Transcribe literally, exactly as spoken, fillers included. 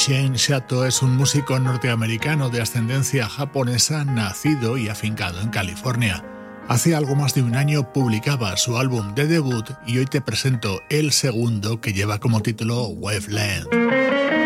Shane Sato es un músico norteamericano de ascendencia japonesa nacido y afincado en California. Hace algo más de un año publicaba su álbum de debut y hoy te presento el segundo, que lleva como título Waveland.